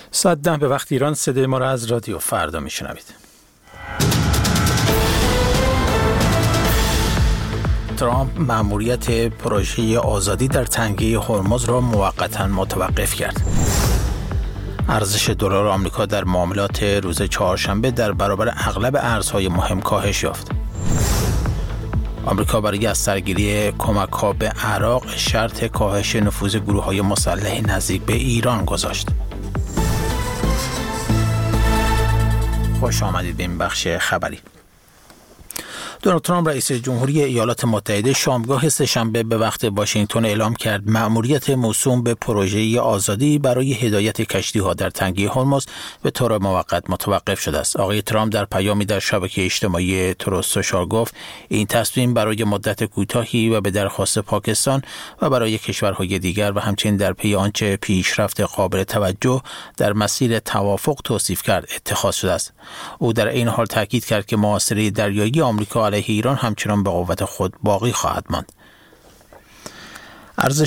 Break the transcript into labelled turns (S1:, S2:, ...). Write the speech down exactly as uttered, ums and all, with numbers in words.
S1: ساعت ده به وقت ایران. صدای ما را از رادیو فردا میشنوید. ترامپ مأموریت پروژه آزادی در تنگه هرمز را موقتا متوقف کرد. ارزش دلار آمریکا در معاملات روز چهارشنبه در برابر اغلب ارزهای مهم کاهش یافت. آمریکا برای از سرگیری کمک‌ها به عراق شرط کاهش نفوذ گروه‌های مسلح نزدیک به ایران گذاشت. خوش آمدید به این بخش خبری. دونالد ترامپ رئیس جمهوری ایالات متحده شامگاه سه‌شنبه به وقت واشنگتن اعلام کرد مأموریت موسوم به پروژه آزادی برای هدایت کشتی‌ها در تنگه هرمز به طور موقت متوقف شده است. آقای ترامپ در پیامی در شبکه اجتماعی تروث سوشال گفت این تصمیم برای مدت کوتاهی و به درخواست پاکستان و برای کشورهای دیگر و همچنین در پی آنچه پیشرفت قابل توجه در مسیر توافق توصیف کرد اتخاذ شده است. او در این حال تاکید کرد که محاصره دریایی آمریکا علیه ایران همچنان به قوت خود باقی خواهد ماند. ارزش